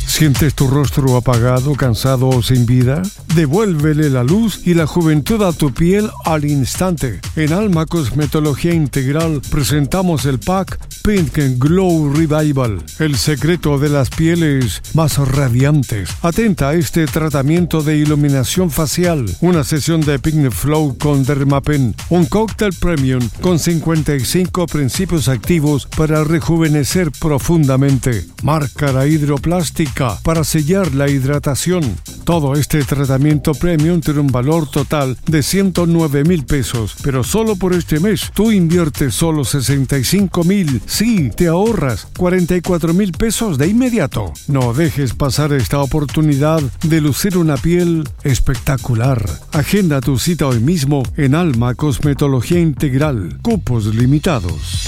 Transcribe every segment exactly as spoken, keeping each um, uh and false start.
¿Sientes tu rostro apagado, cansado o sin vida? Devuélvele la luz y la juventud a tu piel al instante. En Alma Cosmetología Integral presentamos el pack Pink and Glow Revival, el secreto de las pieles más radiantes. Atenta a este tratamiento de iluminación facial, una sesión de Pink Flow con Dermapen, un cóctel premium con cincuenta y cinco principios activos para rejuvenecer profundamente. Máscara hidroplástica para sellar la hidratación. Todo este tratamiento premium tiene un valor total de ciento nueve mil pesos, pero solo por este mes tú inviertes solo sesenta y cinco mil. Sí, te ahorras cuarenta y cuatro mil pesos de inmediato. No dejes pasar esta oportunidad de lucir una piel espectacular. Agenda tu cita hoy mismo en Alma Cosmetología Integral. Cupos limitados.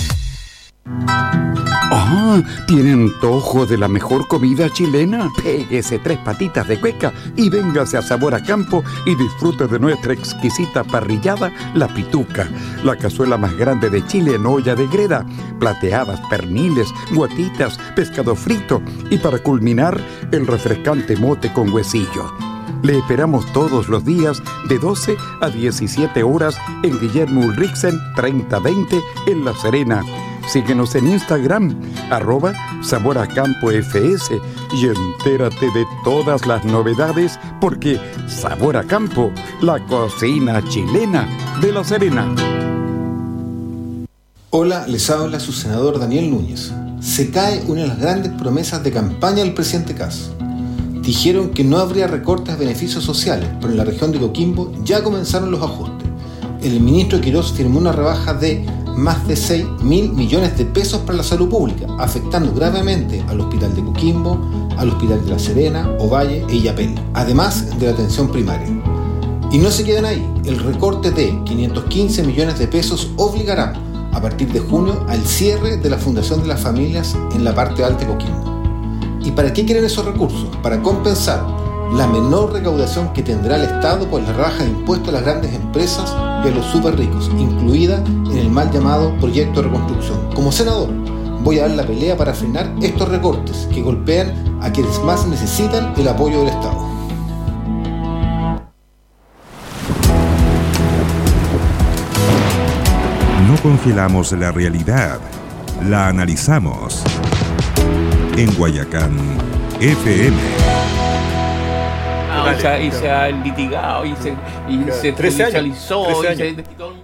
¡Ah! ¿Tiene antojo de la mejor comida chilena? Péguese tres patitas de cueca y véngase a Sabor a Campo y disfrute de nuestra exquisita parrillada, La Pituca, la cazuela más grande de Chile en olla de greda, plateadas, perniles, guatitas, pescado frito y para culminar, el refrescante mote con huesillo. Le esperamos todos los días de doce a diecisiete horas en Guillermo Ulrichsen treinta veinte en La Serena. Síguenos en Instagram, arroba Sabor a Campo F S, y entérate de todas las novedades porque Sabor a Campo, la cocina chilena de La Serena. Hola, les habla su senador Daniel Núñez. Se cae una de las grandes promesas de campaña del presidente Kast. Dijeron que no habría recortes de beneficios sociales, pero en la región de Coquimbo ya comenzaron los ajustes. El ministro Quirós firmó una rebaja de más de seis mil millones de pesos para la salud pública, afectando gravemente al Hospital de Coquimbo, al Hospital de La Serena, Ovalle e Illapel, además de la atención primaria. Y no se quedan ahí, el recorte de quinientos quince millones de pesos obligará, a partir de junio, al cierre de la Fundación de las Familias en la parte alta de Coquimbo. ¿Y para qué quieren esos recursos? Para compensar la menor recaudación que tendrá el Estado por la rebaja de impuestos a las grandes empresas y a los súper ricos, incluida en el mal llamado proyecto de reconstrucción. Como senador, voy a dar la pelea para frenar estos recortes que golpean a quienes más necesitan el apoyo del Estado. No congelamos la realidad, la analizamos. En Guayacán F M. Ah, y, se, y se ha litigado y se, y se judicializó. Y se...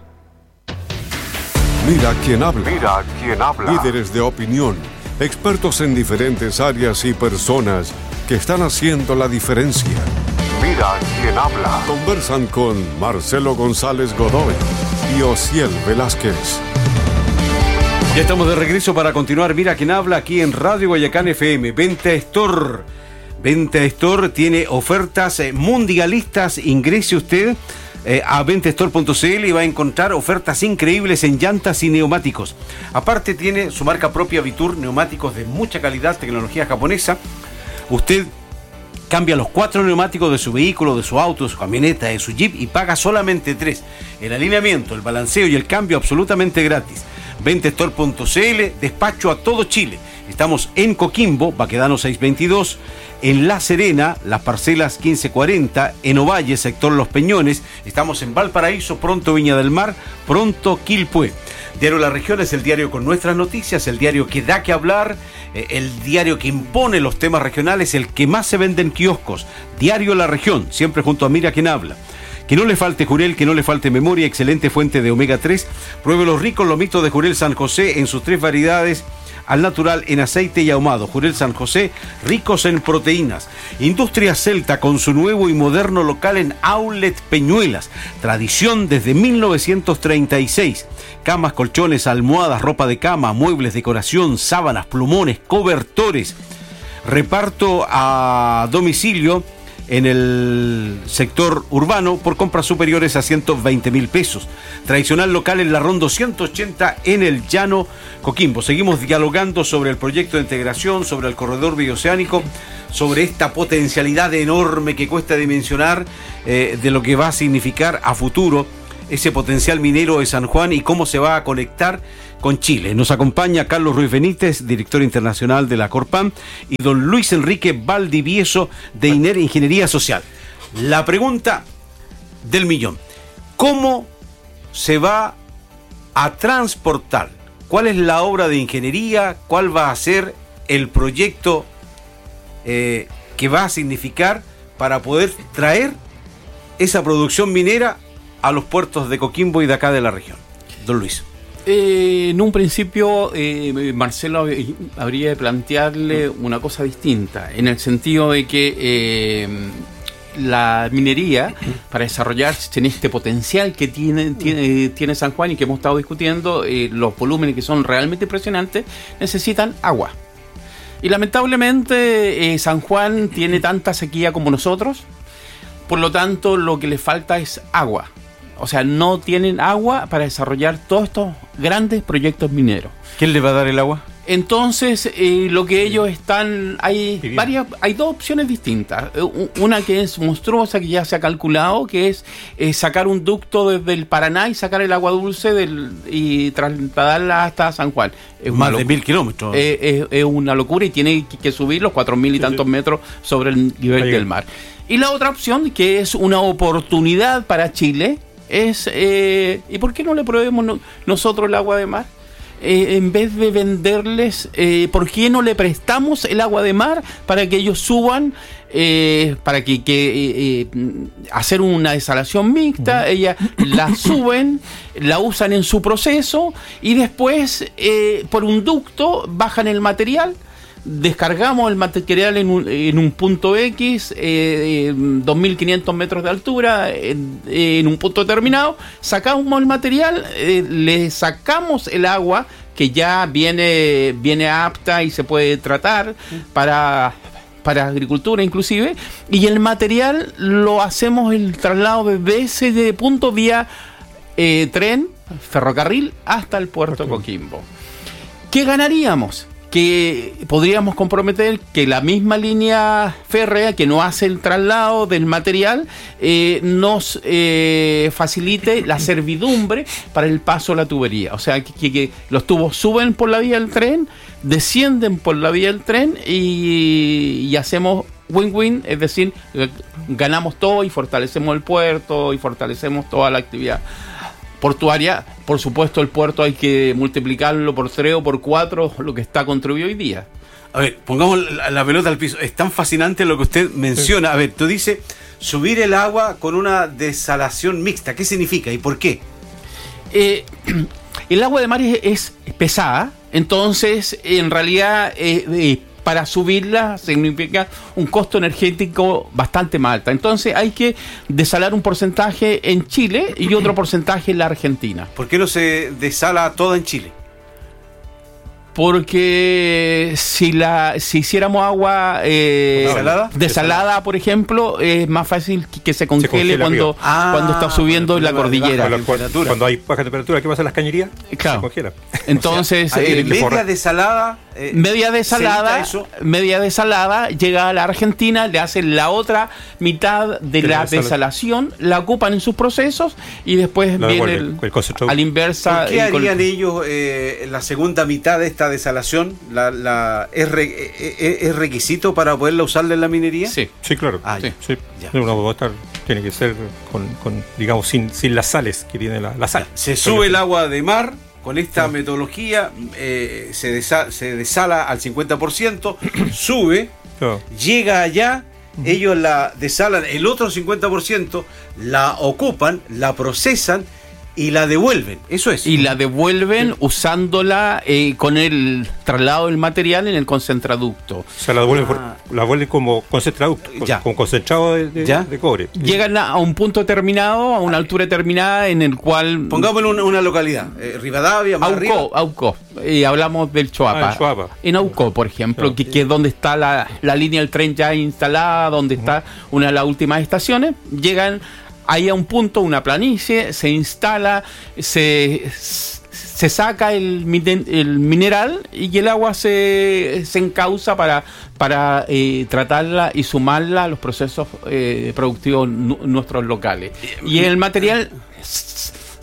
Mira quién habla. Mira quién habla. Líderes de opinión, expertos en diferentes áreas y personas que están haciendo la diferencia. Mira quién habla. Conversan con Marcelo González Godoy y Osiel Velázquez. Ya estamos de regreso para continuar. Mira quién habla aquí en Radio Guayacán F M. Venta Store. Venta Store tiene ofertas mundialistas. Ingrese usted eh, a ventastore punto c l y va a encontrar ofertas increíbles en llantas y neumáticos. Aparte tiene su marca propia Vitur, neumáticos de mucha calidad, tecnología japonesa. Usted cambia los cuatro neumáticos de su vehículo, de su auto, de su camioneta, de su Jeep y paga solamente tres. El alineamiento, el balanceo y el cambio absolutamente gratis. ventastore punto c l, despacho a todo Chile. Estamos en Coquimbo, Baquedano seiscientos veintidós, en La Serena, las parcelas quince cuarenta, en Ovalle, sector Los Peñones, estamos en Valparaíso, pronto Viña del Mar, pronto Quilpué. Diario La Región es el diario con nuestras noticias, el diario que da que hablar, eh, el diario que impone los temas regionales, el que más se vende en kioscos. Diario La Región, siempre junto a Mira quién habla. Que no le falte Jurel, que no le falte memoria, excelente fuente de omega tres. Pruebe los ricos lomitos de Jurel San José en sus tres variedades, al natural, en aceite y ahumado. Jurel San José, ricos en proteínas. Industria Celta con su nuevo y moderno local en Outlet Peñuelas. Tradición desde mil novecientos treinta y seis. Camas, colchones, almohadas, ropa de cama, muebles, decoración, sábanas, plumones, cobertores. Reparto a domicilio en el sector urbano por compras superiores a ciento veinte mil pesos. Tradicional local en la Ron doscientos ochenta en el Llano Coquimbo. Seguimos dialogando sobre el proyecto de integración, sobre el corredor bioceánico, sobre esta potencialidad enorme que cuesta dimensionar eh, de lo que va a significar a futuro ese potencial minero de San Juan y cómo se va a conectar con Chile. Nos acompaña Carlos Ruiz Benítez, director internacional de la Corpam, y don Luis Enrique Valdivieso, de INER Ingeniería Social. La pregunta del millón: ¿cómo se va a transportar? ¿Cuál es la obra de ingeniería? ¿Cuál va a ser el proyecto eh, que va a significar para poder traer esa producción minera a los puertos de Coquimbo y de acá de la región? Don Luis. Eh, en un principio, eh, Marcelo habría de plantearle una cosa distinta, en el sentido de que eh, la minería, para desarrollarse en este potencial que tiene, tiene, tiene San Juan y que hemos estado discutiendo, eh, los volúmenes que son realmente impresionantes, necesitan agua. Y lamentablemente eh, San Juan tiene tanta sequía como nosotros, por lo tanto lo que le falta es agua. O sea, no tienen agua para desarrollar todos estos grandes proyectos mineros. ¿Quién le va a dar el agua? Entonces, eh, lo que ellos están... Hay varias, hay dos opciones distintas. Una que es monstruosa, que ya se ha calculado, que es eh, sacar un ducto desde el Paraná y sacar el agua dulce del, y trasladarla hasta San Juan. Es Más de mil kilómetros. Eh, es, es una locura y tiene que subir los cuatro mil y tantos metros sobre el nivel del mar. Y la otra opción, que es una oportunidad para Chile, es, eh, ¿y por qué no le proveemos no, nosotros el agua de mar? Eh, en vez de venderles, eh, ¿por qué no le prestamos el agua de mar para que ellos suban, eh, para que, que eh, eh, hacer una desalación mixta? Uh-huh. Ellas la suben, la usan en su proceso y después eh, por un ducto bajan el material. Descargamos el material en un, en un punto X, eh, dos mil quinientos metros de altura, en, en un punto determinado, sacamos el material, eh, le sacamos el agua que ya viene, viene apta y se puede tratar para, para agricultura inclusive, y el material lo hacemos el traslado desde ese punto vía eh, tren, ferrocarril, hasta el puerto de Coquimbo. ¿Qué ganaríamos? Que podríamos comprometer que la misma línea férrea que no hace el traslado del material eh, nos eh, facilite la servidumbre para el paso a la tubería. O sea, que, que, que los tubos suben por la vía del tren, descienden por la vía del tren y, y hacemos win-win, es decir, ganamos todo y fortalecemos el puerto y fortalecemos toda la actividad portuaria. Por supuesto, el puerto hay que multiplicarlo por tres o por cuatro, lo que está construido hoy día. A ver, pongamos la, la pelota al piso. Es tan fascinante lo que usted menciona. A ver, tú dices subir el agua con una desalación mixta. ¿Qué significa y por qué? Eh, el agua de mar es, es pesada, entonces en realidad eh, eh, para subirla significa un costo energético bastante más alto. Entonces hay que desalar un porcentaje en Chile y otro porcentaje en la Argentina. ¿Por qué no se desala toda en Chile? Porque si la si hiciéramos agua eh, ¿Desalada? desalada, por ejemplo, es más fácil que se congele, se congela cuando, ah, cuando está subiendo la cordillera. Cuando, cuando hay baja temperatura, ¿qué pasa en las cañerías? Claro. Se congela. Entonces, o sea, eh, media desalada, eh, media desalada, media desalada llega a la Argentina, le hacen la otra mitad de la desalación, la ocupan en sus procesos y después la viene el, el a la inversa. ¿Por qué harían ellos eh, la segunda mitad de esta desalación? La, la, ¿es, re, es, ¿Es requisito para poderla usarla en la minería? Sí, sí, claro. Ah, sí. Sí. Uno va a estar, tiene que ser con, con digamos, sin, sin las sales que tiene la, la sal. Se sube el agua de mar. Con esta sí. metodología eh, se, desala, se desala al cincuenta por ciento, sube, claro. llega allá, uh-huh. ellos la desalan el otro cincuenta por ciento, la ocupan, la procesan y la devuelven, eso es. Y la devuelven sí. usándola eh, con el traslado del material en el concentraducto. O sea, la devuelven, ah. por, la devuelven como concentraducto, con, con concentrado de, de, de cobre. Llegan a un punto determinado, a una altura determinada en el cual... Pongámosle una, una localidad, eh, Rivadavia, más Aucó, Aucó. Y hablamos del Choapa. Ah, en Choapa. En Aucó, por ejemplo, claro. que, que es donde está la, la línea del tren ya instalada, donde uh-huh. está una de las últimas estaciones. Llegan... Ahí a un punto, una planicie, se instala, se, se saca el, el mineral y el agua se, se encausa para, para eh, tratarla y sumarla a los procesos eh, productivos nu- nuestros locales. Y el material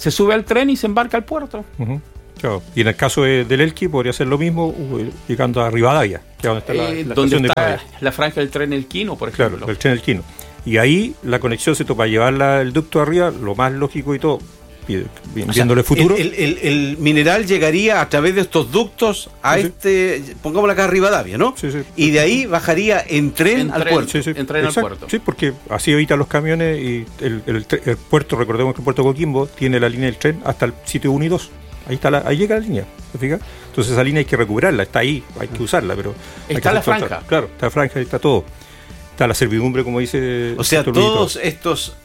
se sube al tren y se embarca al puerto. Uh-huh. Claro. Y en el caso de, del Elqui podría ser lo mismo uh, llegando a Rivadavia, que es donde está la, eh, la donde estación está de la franja del tren Elquino, por ejemplo. Claro, el tren Elquino. Y ahí la conexión se topa llevarla el ducto arriba, lo más lógico y todo, viéndole o sea, futuro. El, el, el mineral llegaría a través de estos ductos a sí, este, pongámoslo acá, Rivadavia, ¿no? Sí, sí. Y de ahí bajaría en tren en al tren, puerto. Sí, sí. En tren al Exacto. puerto. Sí, porque así evita los camiones y el, el, el puerto, recordemos que el puerto Coquimbo tiene la línea del tren hasta el sitio uno y dos. Ahí está la, ahí llega la línea, ¿te fijas? Entonces esa línea hay que recuperarla, está ahí, hay que usarla, pero hay está que la franja. Claro, está la franja, está todo. Está la servidumbre, como dice. O sea, Víctor todos Brito. estos.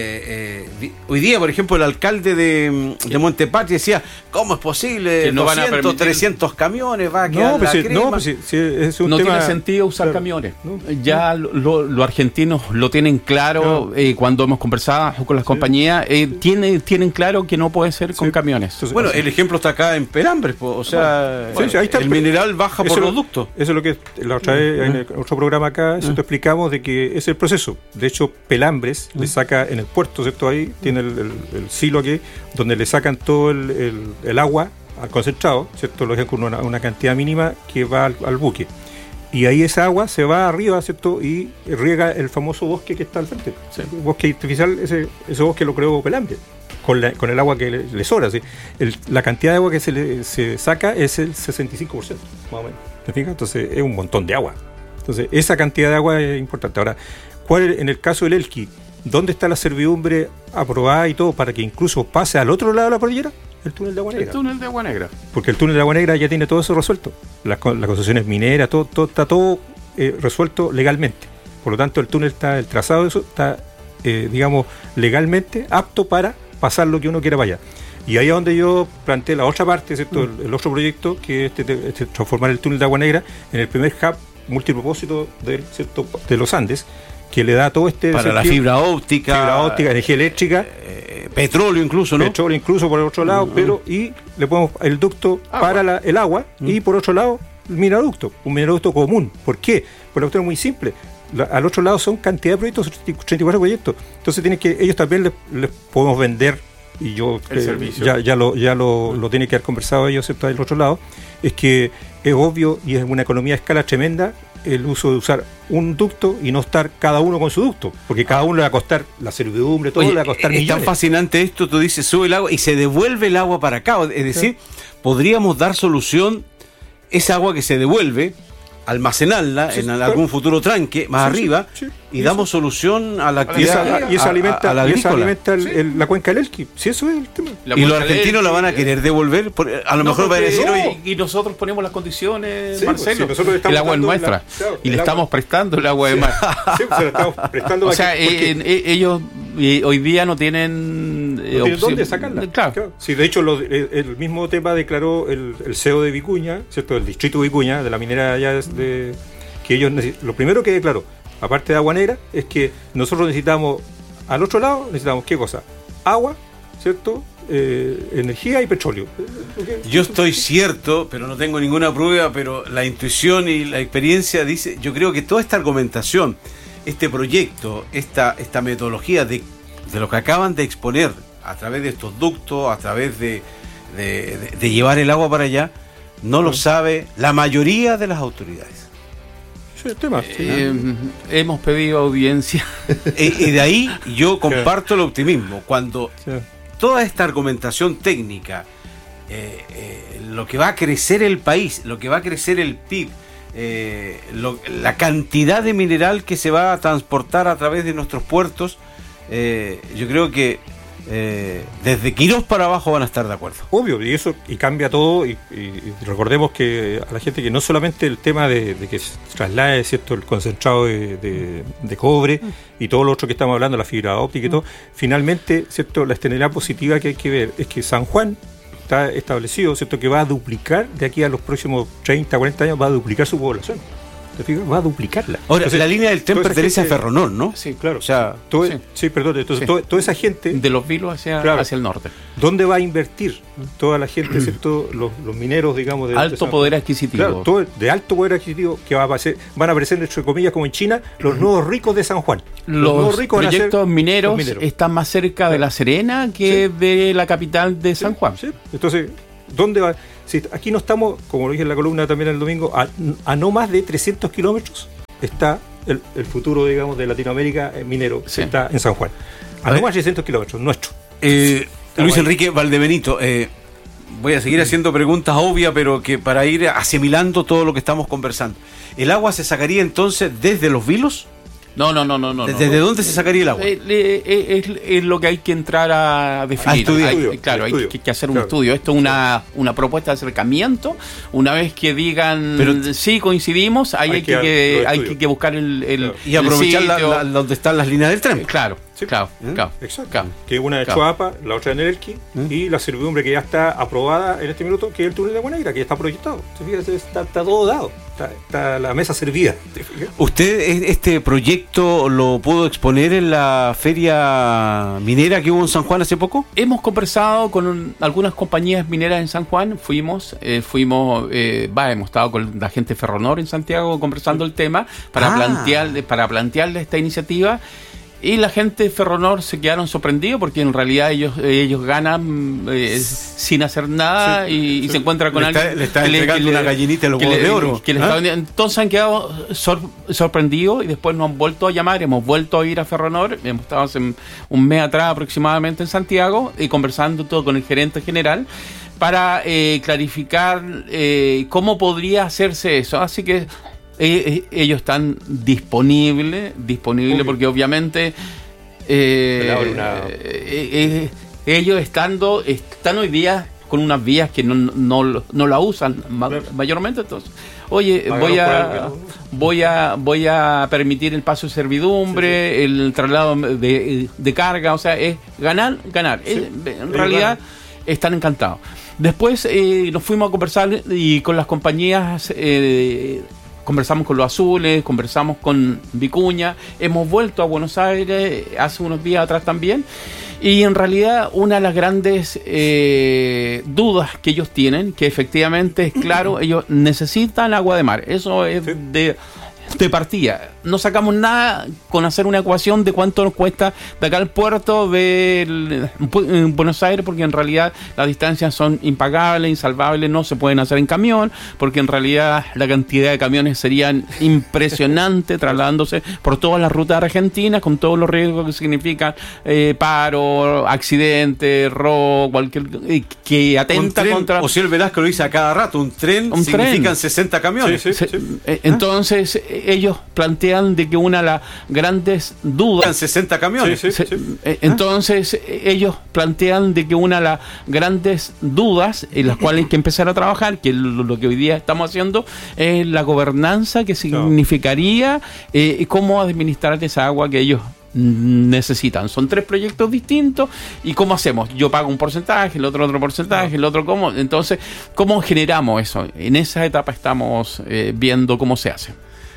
Eh, eh, hoy día, por ejemplo, el alcalde de, de Montepatri decía: ¿cómo es posible? Que no van a doscientos, permitir- trescientos camiones, va a quedar No, pues la sí, crema. no, pues sí, sí, es un no tema. tiene sentido usar claro, camiones. no, ya lo- lo- los argentinos lo tienen claro, Claro. eh, cuando hemos conversado con las Sí. compañías, eh, tiene, tienen claro que no puede ser con Sí. camiones. Entonces, Bueno, así. el ejemplo está acá en Pelambres, po, o sea, Sí, sí, ahí está el el- mineral baja Eso por lo- los ductos. Eso es lo que la otra vez en el otro programa acá, eso te explicamos de que es el proceso. De hecho, Pelambres le saca en el puerto, ¿cierto? Ahí tiene el, el- el silo aquí, donde le sacan todo el, el- el agua al concentrado, ¿cierto? Lo dejan con una, una cantidad mínima que va al, al buque. Y ahí esa agua se va arriba, ¿cierto? Y riega el famoso bosque que está al frente. Sí. El bosque artificial, ese, ese bosque lo creó Pelambres. Con, la, con el agua que le, le sobra, ¿sí? El- la cantidad de agua que se, le, se saca es el sesenta y cinco por ciento, más o menos. ¿Te fijas? Entonces es un montón de agua. Entonces esa cantidad de agua es importante. Ahora, ¿cuál es, en el caso del Elqui, dónde está la servidumbre aprobada y todo para que incluso pase al otro lado de la cordillera? El túnel de Agua El Negra. túnel de Agua Negra. Porque el túnel de Agua Negra ya tiene todo eso resuelto. Las, con- las concesiones mineras, todo, todo está todo eh, resuelto legalmente. Por lo tanto, el túnel está, el trazado de eso está, eh, digamos, legalmente apto para pasar lo que uno quiera para allá. Y ahí es donde yo planteé la otra parte, ¿cierto? El, el otro proyecto, que es este, este, transformar el túnel de Agua Negra en el primer hub multipropósito de, ¿cierto? de los Andes, que le da todo este Para la sentido- fibra óptica, fibra óptica, energía eléctrica, eh, petróleo incluso, ¿no? petróleo incluso por el otro lado, pero y le ponemos el ducto Agua. para la- el agua y por otro lado el mineroducto, un mineroducto común. ¿Por qué? Por la cuestión es muy simple. La- al otro lado son cantidad de proyectos, treinta y cuatro proyectos. Entonces tienen que, ellos también les, les podemos vender, y yo El eh, servicio. ya, ya lo, ya lo, lo tienen que haber conversado ellos, ¿cierto? Del otro lado, es que es obvio y es una economía a escala tremenda el uso de usar un ducto y no estar cada uno con su ducto, porque cada uno le va a costar la servidumbre, todo Oye, le va a costar es tan millones. fascinante esto, tú dices, sube el agua y se devuelve el agua para acá. Es decir, podríamos dar solución, esa agua que se devuelve, almacenarla Sí, en claro. algún futuro tranque más Sí, sí, arriba sí. y Y damos solución a la Y actividad. esa, y esa a- a- alimenta, a la y esa agrícola. alimenta el- el- la cuenca del Elqui. Si eso es el tema. La Y los cuenca del argentinos la van a Elqui, querer devolver. por- a lo No, mejor va a porque- decir, no, oye, y nosotros ponemos las condiciones, Sí, pues, Marcelo. sí, nosotros le estamos el agua es dando nuestra. la- claro, y le el agua. estamos prestando el agua de mar. Sí, pues, se lo estamos prestando O para sea, que- porque eh, eh, ellos eh, hoy día no tienen, eh, no tienen opción- dónde sacarla. Claro. Sí, de hecho, lo- el, el mismo tema declaró el, el C E O de Vicuña, ¿cierto? El distrito de Vicuña, de la minera allá de, de- que ellos necesi- lo primero que declaró, aparte de Agua Negra, es que nosotros necesitamos, al otro lado, necesitamos ¿qué cosa? Agua, ¿cierto? Eh, energía y petróleo. yo estoy cierto, pero no tengo ninguna prueba, pero la intuición y la experiencia dice, yo creo que toda esta argumentación, este proyecto, esta, esta metodología de, de lo que acaban de exponer a través de estos ductos, a través de, de, de- de llevar el agua para allá, no lo sabe la mayoría de las autoridades. Sí, el tema. sí. Eh, hemos pedido audiencia. y, y de ahí yo comparto el optimismo. Cuando Sí. toda esta argumentación técnica, eh, eh, lo que va a crecer el país, lo que va a crecer el P I B, eh, lo- la cantidad de mineral que se va a transportar a través de nuestros puertos, eh, yo creo que eh, desde Quirós para abajo van a estar de acuerdo. Obvio, y eso y cambia todo, y, y- y recordemos que a la gente que no solamente el tema de, de que se traslade, ¿cierto?, el concentrado de, de- de cobre y todo lo otro que estamos hablando, la fibra óptica y todo, finalmente, ¿cierto?, la externalidad positiva que hay que ver es que San Juan está establecido, ¿cierto?, que va a duplicar de aquí a los próximos treinta, cuarenta años, va a duplicar su población. ¿Te fijas? Va a duplicarla. Ahora, Entonces, la línea del tren toda esa pertenece gente- a Ferronor, ¿no? Sí, Claro, O sea, todo- sí. sí. perdón, entonces Sí. todo- toda esa gente... De los vilos hacia, Claro. hacia el norte. ¿Dónde va a invertir toda la gente, ¿cierto? Los, los mineros, digamos, de Alto de San- poder adquisitivo. Claro, todo de alto poder adquisitivo que va a aparecer, van a aparecer, entre comillas, como en China, los nuevos ricos de San Juan. Los, nuevos ricos van a ser proyectos mineros, los mineros. están más cerca de La Serena que Sí. de la capital de San Juan. Sí. Entonces, ¿dónde va? Si aquí no estamos, como lo dije en la columna también el domingo, a, a no más de trescientos kilómetros está el, el futuro, digamos, de Latinoamérica eh, minero, Sí. está en San Juan. A, A no ver. más de trescientos kilómetros, nuestro. Eh, Estamos Luis ahí. Enrique Valdebenito, eh, voy a seguir haciendo preguntas obvias, pero que para ir asimilando todo lo que estamos conversando. ¿El agua se sacaría entonces desde los vilos? No, no, no, no. no ¿Desde no. dónde se sacaría el agua? Eh, eh, eh, es, es lo que hay que entrar a definir. A estudiar. Hay- Estudio, claro, hay estudio. que, que hacer un Claro. estudio. Esto es una, una propuesta de acercamiento. Una vez que digan Pero- sí coincidimos, ahí hay, Hay que, que- que- lo hay estudio. que buscar el, el- Claro. Y aprovechar el la- sitio. la- donde están las líneas del tren. Claro, Sí. claro, ¿Eh? claro, Exacto. claro. Que una de Claro. Choapa, la otra de Nerelqui, y la servidumbre que ya está aprobada en este minuto, que es el túnel de Buenaira, que ya está proyectado. ¿Te fijas? Está, está todo dado. Está, está la mesa servida. ¿Te fijas? ¿Usted eh, este proyecto lo pudo exponer en la feria minera que hubo en San Juan hace poco? Hemos conversado con un- algunas compañías mineras en San Juan, fuimos, eh, fuimos, eh, va, hemos estado con la gente de Ferronor en Santiago conversando el tema para Ah. plantear, para plantearle esta iniciativa. Y la gente de Ferronor se quedaron sorprendidos porque en realidad ellos ellos ganan eh, sin hacer nada Sí, y, y sí. se encuentran con Le está- alguien le está que entregando que una gallinita en los que huevos le- de oro. que le ¿Ah? está vendiendo. Entonces han quedado sor- sorprendidos y después nos han vuelto a llamar, hemos vuelto a ir a Ferronor, hemos estado hace un mes atrás aproximadamente en Santiago y conversando todo con el gerente general para eh, clarificar eh, cómo podría hacerse eso. Así que eh, eh, ellos están disponibles, disponibles Obvio. porque obviamente eh, Se le abre una- eh, eh, ellos estando están hoy día con unas vías que no, no, no la usan ma- Claro. mayormente. Entonces, oye, Háganos voy por a algo que no- voy a voy a permitir el paso de servidumbre, el traslado de, de carga, o sea, es ganar, ganar. Sí. Es- en Ellos realidad ganan. están encantados. Después eh, nos fuimos a conversar y con las compañías eh, conversamos con los Azules, conversamos con Vicuña, hemos vuelto a Buenos Aires hace unos días atrás también. Y en realidad una de las grandes eh, dudas que ellos tienen, que efectivamente es claro, ellos necesitan agua de mar. Eso es Sí. de, de partida. No sacamos nada con hacer una ecuación de cuánto nos cuesta de acá al puerto de en Buenos Aires, porque en realidad las distancias son impagables, insalvables, no se pueden hacer en camión, porque en realidad la cantidad de camiones serían impresionante trasladándose por todas las rutas argentinas, con todos los riesgos que significan eh, paro, accidente, robo, cualquier eh, que Un atenta tren, contra... Ociel Velasco lo dice a cada rato, un tren Un significan tren. sesenta camiones. Sí, sí. Se- eh, Entonces eh, ellos plantean de que una de las grandes dudas Significan sesenta camiones. Sí, sí. Se- eh, entonces eh, ellos plantean de que una de las grandes dudas en las cuales hay que empezar a trabajar, que es lo, lo que hoy día estamos haciendo, es la gobernanza que significaría eh, y cómo administrar esa agua que ellos mm, necesitan. Son tres proyectos distintos y cómo hacemos. Yo pago un porcentaje, el otro otro porcentaje, el otro cómo. Entonces, ¿cómo generamos eso? En esa etapa estamos eh, viendo cómo se hace.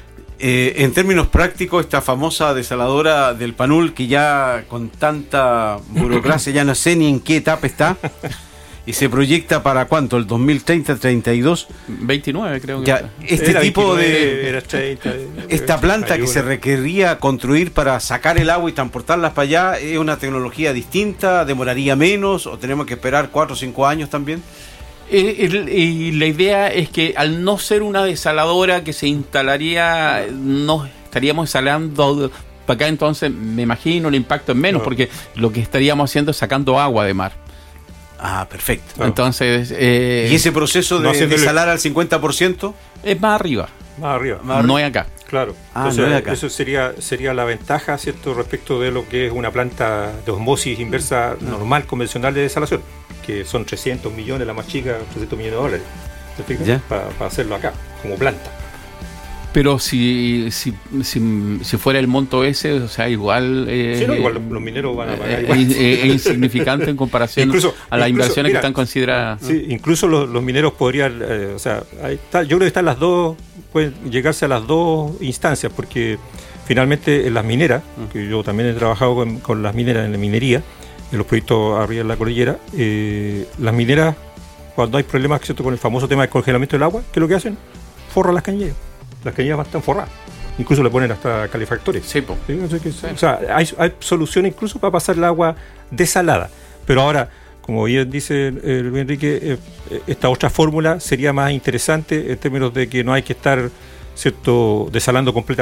Eh, en términos prácticos, esta famosa desaladora del Panul, que ya con tanta burocracia ya no sé ni en qué etapa está, y se proyecta para cuánto, el dos mil treinta, treinta y dos. veintinueve creo que Ya, está. este Era tipo veintinueve, de... era treinta, Esta planta que treinta y se uno. requeriría construir para sacar el agua y transportarlas para allá, ¿es una tecnología distinta? ¿Demoraría menos? ¿O tenemos que esperar cuatro o cinco años también? Eh, el- y la idea es que al no ser una desaladora que se instalaría, no estaríamos desalando para acá, entonces me imagino el impacto es menos, No. porque lo que estaríamos haciendo es sacando agua de mar. Ah, perfecto. Claro. Entonces, eh, ¿Y ese proceso no de haciéndole- desalar al cincuenta por ciento? es más arriba, Más arriba. Más no es acá. Claro. Ah, Entonces, no es acá. eso sería sería la ventaja, ¿cierto?, respecto de lo que es una planta de osmosis inversa normal, convencional de desalación, que son trescientos millones, la más chica, trescientos millones de dólares. ¿Te fijas? Ya. Para, para hacerlo acá, como planta. Pero si, si, si, si fuera el monto ese, o sea, igual... eh, Sí, no, igual los, los mineros van a pagar eh, igual. es, es insignificante en comparación Incluso- a las incluso, inversiones mira, que están consideradas. Sí, incluso los, los mineros podrían, eh, o sea, ahí está, yo creo que están las dos, pueden llegarse a las dos instancias, porque finalmente en las mineras, que yo también he trabajado con, con las mineras en la minería, en los proyectos arriba en la cordillera, eh, las mineras, cuando hay problemas, ¿cierto?, con el famoso tema del congelamiento del agua, ¿qué es lo que hacen? Forran las cañerías. Las cañerías van a estar forradas. incluso le ponen hasta calefactores. Sí, po. ¿Sí? O sea, que, Sí. o sea, hay, hay soluciones incluso para pasar el agua desalada. Pero ahora, como bien dice eh, Luis Enrique, eh, esta otra fórmula sería más interesante en términos de que no hay que estar, ¿cierto?, desalando completamente